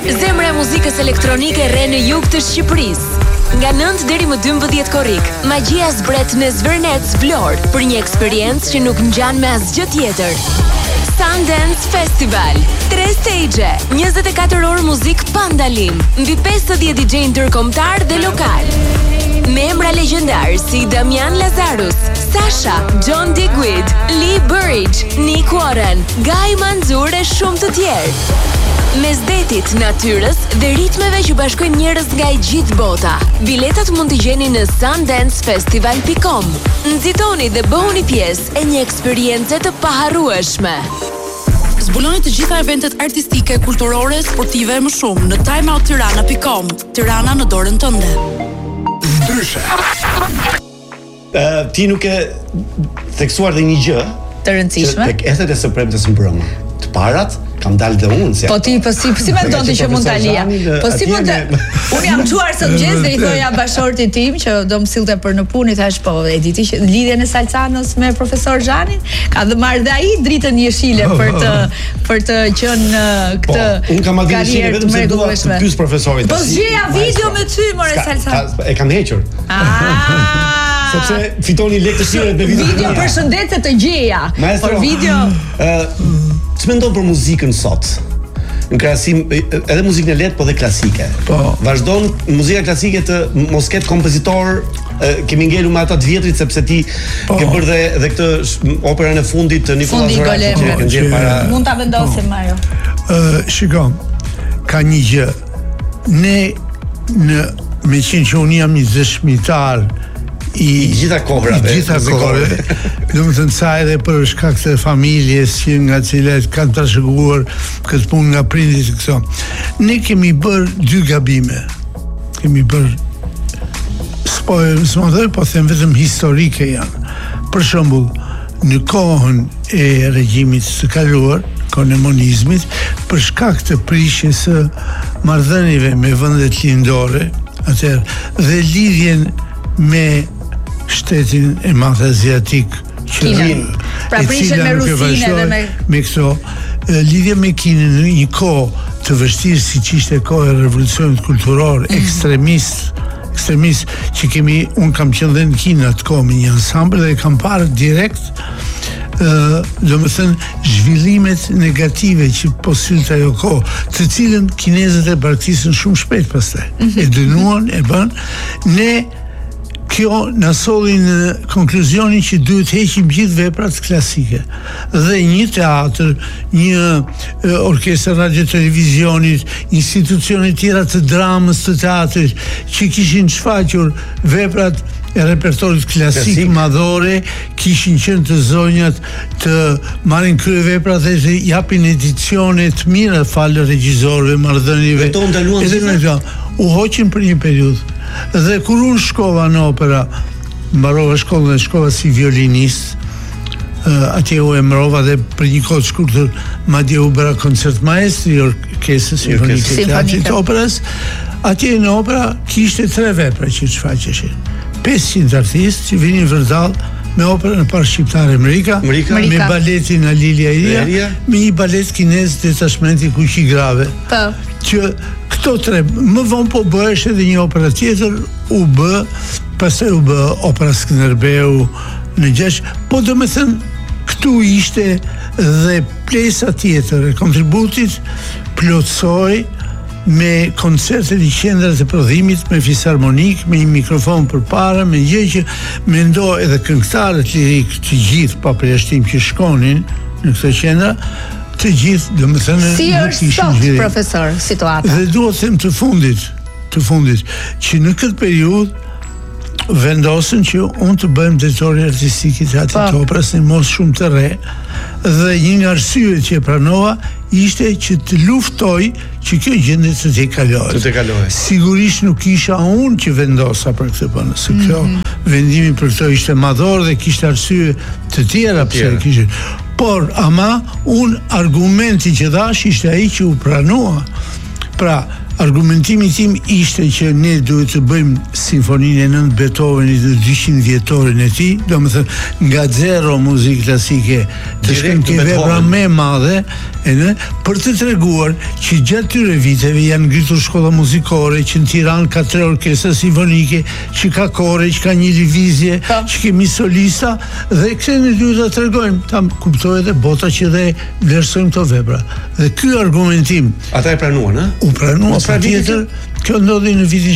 Zemra e muzikës elektronike rre në jug të Shqipërisë. Nga 9 deri më 12 korrik, magjia zbret në Zvërnec Vlorë për një eksperiencë që nuk ngjan me asgjë tjetër. Sundance Festival, 3 stage, 24 orë muzik pa ndalim, mbi 50 DJ ndërkombëtar dhe lokal. Me emra legjendar si Damian Lazarus, Sasha, John Digweed, Lee Burridge, Nick Warren, Guy Manzur e shumë të tjerë. Mes detit, natyrës dhe ritmeve që bashkojnë njerëz nga i gjithë bota. Biletat mund t'i gjeni në sundancefestival.com. Nxitoni dhe bëhuni pjesë e një eksperience të paharrueshme. Zbuloni të gjitha eventet artistike, kulturore, sportive e më shumë në timeouttirana.com. Tirana në dorën tënde. Ndryshe. Ti nuk e theksuar dhe një gjë të rëndësishme. Tek ethet e së premtes mbrëmë. Të parat kam dalë dhe unë. Po si mendon ti që mund ta lija? Po si mund të unë jam çuar sot mëngjes dhe i thoja bashortit tim që do më sillte për në punë, thash po e di ti që lidhjen e Salcanës me profesor Zhanin ka dhe marrë dhe ai dritën jeshile për të qenë këtë. Unë kam marrë jeshile vetëm se dua të pyes profesorin. Po zgjeja video me ty more Salcan. E kam hequr. Sepse fitoni lekë të shire me video përshëndetje të gjeja. Por video ç'mendon për muzikën sot? Në krahasim edhe muzikën e lehtë, po dhe klasike. Vazhdon muzika klasike të mos ketë kompozitor, kemi ngelur me ata të vjetrit sepse ti ke bërë dhe këtë operën e fundit të Nikola Zorati. Mund ta vendosim Mario. Shikoj. Ka një gjë. Ne me qenë që unë jam një dëshmitar i gjitha kohrave. Do të thënë sa edhe për shkak të familjes që nga cilat kanë trashëguar këtë punë nga prindit këto. Ne kemi bërë 2 gabime. Kemi bërë po them vetëm historike janë. Për shembull, në kohën e regjimit të kaluar, komunizmit, për shkak të prishjes së marrëdhënieve me vendet lindore, atëherë dhe lidhjen me shtetin e madh aziatik pra prishen me Rusinë edhe me këto lidhje me Kinën në një kohë të vështirë siç ishte koha e revolucionit kulturor ekstremist që unë kam qenë dhe në Kinë atë kohë me një ansambël dhe kam parë direkt do më thënë zhvillimet negative që po sillte ajo kohë, të cilën kinezët e barktisën shumë shpejt pastaj. E dënuan, e bën. Ne kjo na solli në konkluzionin që duhet heqim gjithë veprat klasike. Dhe një teatr, një orkestër radio televizionit, institucione tjera të dramës, të teatrit, që kishin shfaqur veprat e repertorit klasik madhore, kishin qenë të zonjat të marrin krye veprat dhe të japin edicione të mira falë regjizorëve, marrëdhënieve. U hoqin për një periudhë. Dhe kur unë shkova në opera, mbarova shkollën dhe shkova si violinist, atje u emrova dhe për një kohë të shkurtër madje u bëra koncert maestri i orkestrës simfonike të teatrit të operës. Atje në opera kishte 3 vepra që shfaqeshin. 500 artistë që vinin vërdall me operën e parë shqiptare Amerika, me baletin Alilia Iria, me një balet kinez detachmenti Kuqi Grave. Që këto 3, më vonë po bëhesh edhe një opera tjetër, pastaj u bë opera Skënderbeu në 6, po do me thënë këtu ishte dhe plesa tjetër e kontributit plotsoi me koncertet i qendrat e prodhimit, me fisharmonik, me një mikrofon përpara, me gjë që mendoj edhe këngëtarët lirik të gjithë pa përjashtim që shkonin në këto qendra, të gjithë, do më thënë, si është sot, profesor, situata? Dhe duhet të them të fundit, që në këtë periudhë vendosën që unë të bëjmë drejtori artistik i teatrit të operës në mos shumë të re, dhe një nga arsyet që e pranova ishte që të luftoj që kjo gjendje të të kalojë. Sigurisht nuk isha unë që vendosa për këtë punë, se kjo vendimi për këto ishte madhor dhe kishte arsye të tjera pse kishte. Por ama unë argumenti që dhash ishte ai që u pranua. Pra, Argumentimi tim ishte që ne duhet të bëjmë simfoninë e 9 Beethovenit dhe 200 vjetorin e tij, domethënë nga zero muzikë klasike të shkojmë ke vepra më e madhe, për të treguar që gjatë tyre viteve janë ngritur shkolla muzikore, që në Tiranë ka 3 orkestra simfonike, që ka kore, që ka një lëvizje, që kemi solista, dhe këtë ne duhet ta tregojmë, ta kuptojë edhe bota që dhe vlerësojmë këto vepra. Dhe ky argumentim ata e pranuan, ë? U pranuan patjetër. Kjo ndodhi në vitin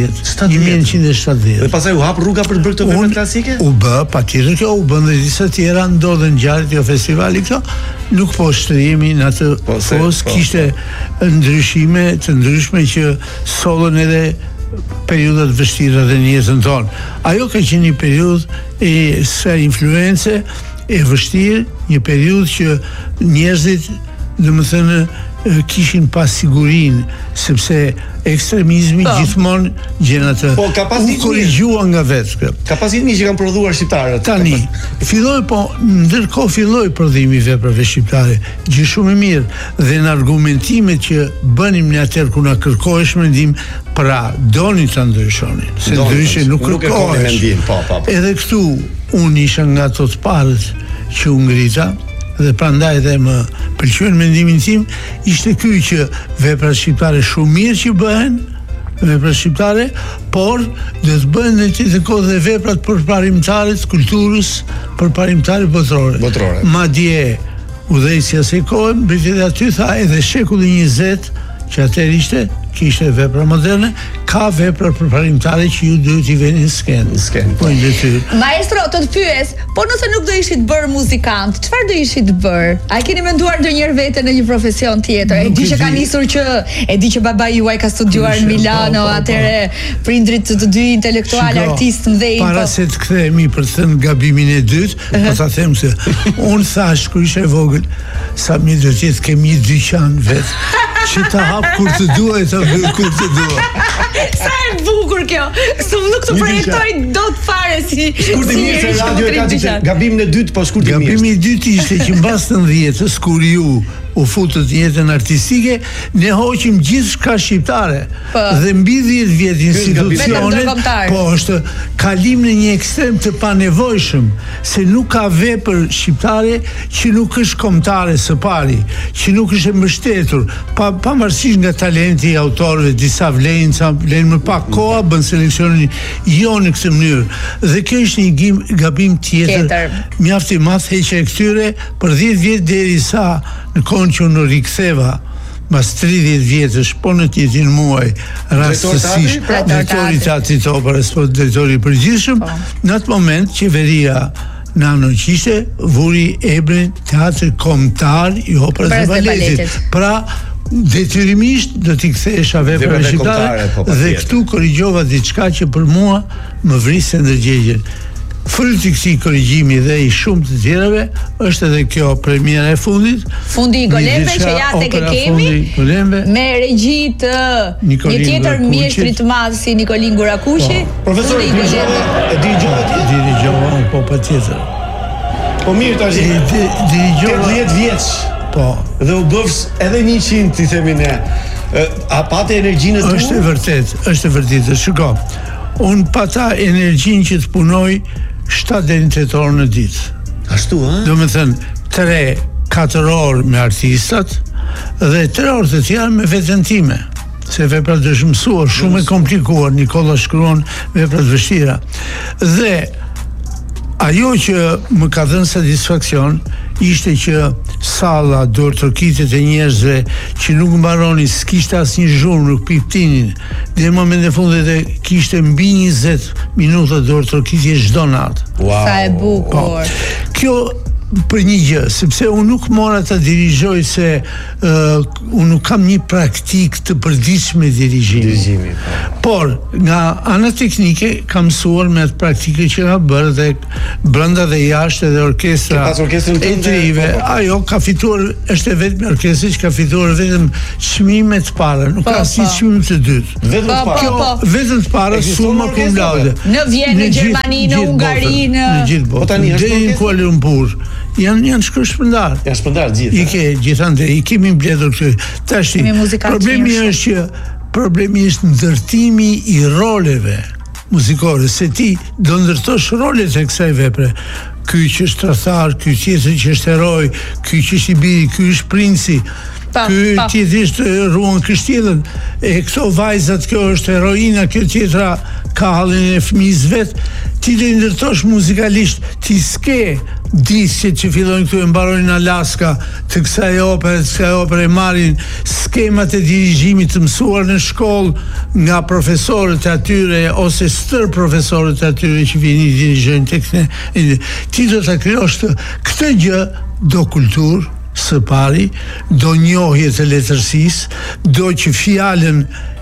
1970. Dhe pastaj u hap rruga për të bërë këto vepra klasike? U bë, patjetër kjo u bën dhe disa tjera ndodhen ngjarje kjo festivali këto. Nuk po shtrihemi në atë kishte ndryshime të ndryshme që sollën edhe periudat vështira dhe në jetën tonë. Ajo ka qenë një periudhë e sa influence e vështirë, një periudhë që njerëzit, domethënë, kishin pas sigurinë, sepse ekstremizmi gjithmonë gjen atë. Po ka pas një korrigjua nga vetë. Ka pas një që kanë prodhuar shqiptarët. Tani ndërkohë filloi prodhimi i veprave shqiptare, gjë shumë e mirë, dhe në argumentimet që bënim ne atëherë kur na kërkohesh mendim, pra doni ta ndryshonin, se ndryshe nuk kërkohesh mendim, po. Edhe këtu unë isha nga ato të parët që u ngrita, dhe prandaj dhe më pëlqyen mendimin tim, ishte ky që veprat shqiptare shumë mirë që bëhen, veprat shqiptare, por dhe të bëhen në të kohë dhe veprat përparimtare të kulturës, përparimtare botërore. Madje udhëheqësia së kohës, mbeti aty tha edhe shekulli 20, që atëherë kishte vepra moderne, ka vepra përparimtare që ju duhet i veni në skenë. Po në detyrë. Maestro, të pyes, po nëse nuk do ishit bërë muzikant, çfarë do ishit bërë? A keni menduar ndonjëherë veten në një profesion tjetër? E di që ka nisur e di që babai juaj ka studiuar në Milano, atëre prindrit të dy intelektual artistë mëdhenj. Para se të kthehemi për të thënë gabimin e dytë, po ta them se unë thash kur isha i vogël, sa mirë do të jetë kemi një dyqan vetë, që ta hap kur të dua e ta bëj kur të dua. Sa e bukur kjo. Nuk të projektoj dot fare si shkurt i mirë se radio e ka gabimin e dytë, po shkurt i mirë. Gabimi i dytë ishte që mbas 90-s kur ju u futët në jetën artistike, ne hoqim gjithçka shqiptare. Dhe mbi 10 vjet institucionet, po është kalim në një ekstrem të panevojshëm, se nuk ka vepër shqiptare që nuk është kombëtare së pari, që nuk është e mbështetur, pavarësisht nga talenti i autorëve, disa vlen më pak koha, bën seleksionin jo në këtë mënyrë. Dhe kjo është një gabim tjetër. Mjaft i madh heqja e këtyre për 10 vjet derisa në kohën që unë riktheva mas 30 vjetësh, po në tjetin muaj rastësisht drejtori teatrit operës, po drejtori i përgjithshëm, në atë moment qeveria në anoqishte vuri emrin teatri kombëtar i operës dhe baletit. Pra detyrimisht do t'i kthesha vepra shqiptare dhe këtu korrigjova diçka që për mua më vriste ndërgjegjen. Fruti i këtij korrigjimi dhe i shumë të tjerave është edhe kjo premiera e fundit. Fundi i Golemve që ja tek e kemi. Me regji të një tjetër mjeshtri të madh si Nikolin Gurakuqi. Profesor dirigjova po patjetër. Po mirë tash. Dirigjova 10 vjeç. Po. Dhe u bëvs edhe 100, ti themi ne. A patë energjinë tu? Është e vërtetë. Shiko. Unë pata energjinë që të punoj 7 deri në 8 orë në ditë. Ashtu, ha? Do me thënë 3-4 orë me artistat dhe 3 orë të tjera me veten time. Se veprat është mësuar, shumë e komplikuar, Nikola shkruan veprat vështira. Dhe ajo që më ka dhënë satisfaksion ishte që salla, dorëtrokitet e njerëzve që nuk mbaroni, s'kishte asnjë zhurmë, nuk piptinin. Dhe në momentin e fundit e kishte mbi 20 minuta dorëtrokitje çdo natë. Wow. Sa e bukur. Kjo për një gjë, sepse unë nuk mora ta dirigjoj se unë nuk kam një praktik të përditshme dirigjimi. Por nga ana teknike kam mësuar me atë praktikë që ka bërë dhe brenda dhe jashtë edhe orkestra e trive. Ajo ka fituar, është vetëm orkestra që ka fituar vetëm çmime të para, nuk ka asnjë çmim të dytë. Vetëm të para suma cum laude. Në Vjenë, në Gjermani, në Ungari, në gjithë botën. Deri në Kuala Lumpur. Janë shpërndar. Janë shpërndar gjithë. I kemi mbledhur këtë. Tash problemi është që problemi është ndërtimi i roleve muzikore, se ti do ndërtosh rolet e kësaj vepre. Ky që është tradhtar, ky tjetër që është heroj, ky që është i biri, ky është princi, ky tjetër është ruan kështjellën, e këto vajzat, kjo është heroina, kjo tjetra ka hallin e fëmijës vet. Ti do i ndërtosh muzikalisht, ti s'ke disqet që fillojnë këtu e mbarojnë Alaska, të kësaj opere marrin skemat e dirigjimit të mësuar në shkollë nga profesorët e atyre ose stër profesorët e atyre që vini dirigjojnë tek ne. Ti do ta krijosh këtë gjë, do kulturë së pari, do njohje të letërsisë, do që fjalën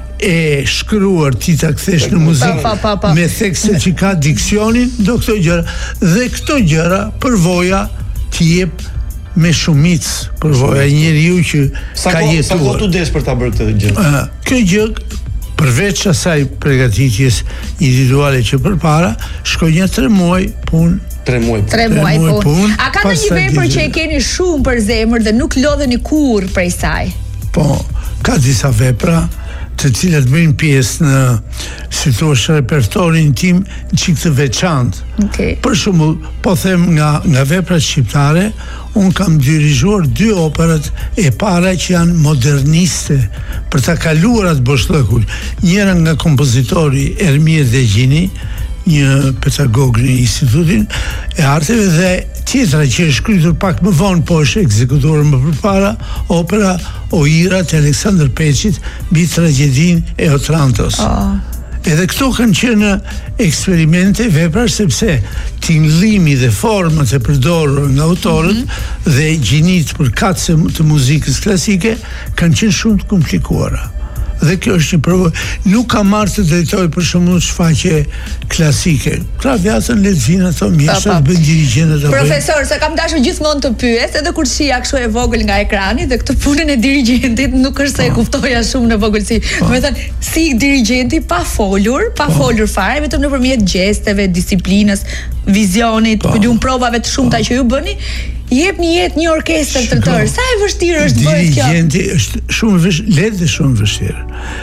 e shkruar ti ta kthesh në muzikë me thekse që ka diksionin, do këto gjëra. Dhe këto gjëra përvoja ti jep me shumicë, përvoja njeriu që ka jetuar. Sa kohë tu desh për ta bërë këtë gjë? Kjo gjë, përveç asaj përgatitjes individuale që përpara, shkoj një 3 muaj punë. 3 muaj punë. A ka ndonjë vepër që e keni shumë për zemër dhe nuk lodheni kurrë prej saj? Po, ka disa vepra të cilat bëjnë pjesë në, si thua, repertorin tim çik të veçantë. Për shembull, po them nga veprat shqiptare, un kam dirigjuar 2 operat e para që janë moderniste për ta kaluar atë boshllëkull. Njëra nga kompozitori Ermir Degjini, një pedagog në Institutin e Arteve, dhe tjetra që është shkruar pak më vonë, po është ekzekutuar më përpara, opera Oira të Aleksandr Peçit mbi tragjedinë e Otrantos. Edhe këto kanë qenë eksperimente, vepra, sepse tingëllimi dhe format e përdorur nga autorët dhe gjinit për katse të muzikës klasike kanë qenë shumë të komplikuara. Dhe kjo është një provë. Nuk ka marrë të drejtoj për shembull shfaqje klasike. Traviatën le të vinë ato mjeshtra të bëjnë dirigjentët apo. Profesor, se kam dashur gjithmonë të pyes, edhe kur shija kështu e vogël nga ekrani, dhe këtë punën e dirigjentit nuk është se e kuptoja shumë në vogëlsi. Domethënë, si dirigjenti pa folur fare, vetëm nëpërmjet gjesteve, disiplinës, vizionit, provave të shumta që ju bëni, jep një jetë një orkestër të tërë. Sa e vështirë është bëhet kjo? Dirigjenti është shumë lehtë dhe shumë vështirë.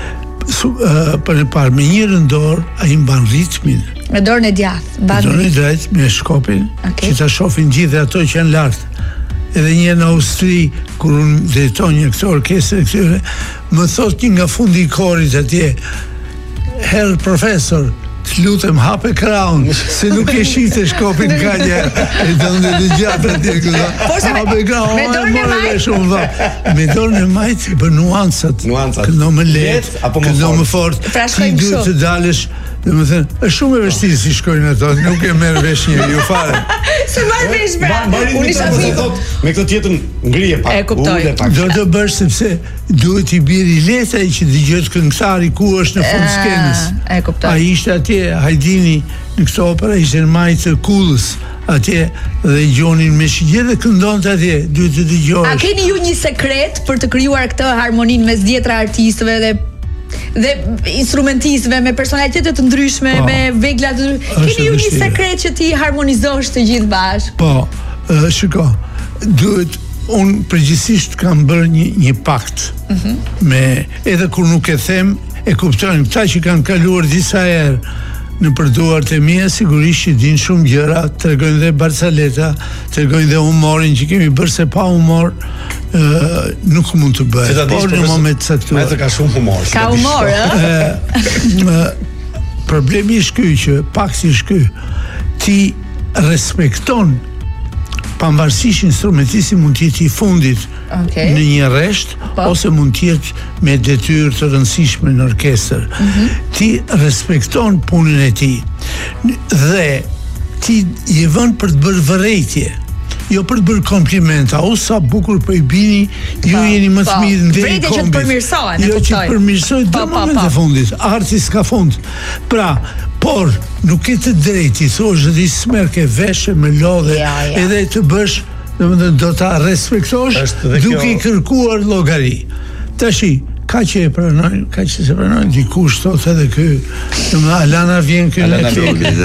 Për e parë, me një rëndor, ai mban ritmin. Me dorën e djathtë, me dorën e drejtë, me shkopin, që ta shohin gjithë ato që janë lart. Edhe një në Austri, kur unë drejtoj një këtë orkestër këtyre, më thot një nga fundi i korit atje, herr profesor, të lutem hape kraun, se nuk e shifte shkopin ka një, e do në dhe gjatë atje këta. Hape kraun, me dorën e majtë? Me dorën e majtë, për nuancat, këndo më letë, këndo më fort, ti duhet të dalësh, dhe më thënë, është shumë e vështirë si shkojnë ato, nuk e merë vesh ju fare. Se marrë vesh pra, unë isha thot, me këtë tjetën ngrije pak. E kuptoj. Do të bësh sepse duhet i biri letaj që dëgjohet këngëtari ku është në fund skenës. E kuptoj. Ai ishte atje, Hajdini, në këtë opera ishte në majtë Kullës, atje dhe gjonin me shigje dhe këndon të atje, duhet të dëgjohesh. A keni ju një sekret për të krijuar këtë harmonin mes djetra artistëve dhe instrumentistëve me personalitetet të ndryshme, me vegla të ndryshme? Keni ju një sekret që ti harmonizosh të gjithë bashkë? Po, shiko, duhet, unë përgjithsisht kam bërë një pakt, me, edhe kur nuk e them, e kuptojnë, këta që kanë kaluar disa herë në përduart e mia, sigurisht që din shumë gjëra, tregojnë dhe barcaleta, tregojnë dhe humorin që kemi bërë, se pa humor nuk mund të bëhet. Por në moment caktuar. Me të ka shumë humor. Ka humor, problemi është ky që pakti është ky. Ti respekton, pavarësisht instrumentisti mund të jetë i fundit në një rresht, ose mund të jetë me detyrë të rëndësishme në orkestër. Ti respekton punën e tij dhe ti je vënë për të bërë vërejtje, jo për të bërë komplimenta, o sa bukur po i bini, ju jeni më të mirë në deri kombit. Që të përmirësohen, jo që të përmirësohen në moment e fundit. Arti s'ka fund. Pra, por nuk e të drejti, thosh dhe i smerke veshe me lodhe, edhe të bësh, do ta respektosh duke i kërkuar llogari. Tashi, ka që e pranojnë, ka që se pranojnë, dikush thot edhe ky, Alana vjen këtu.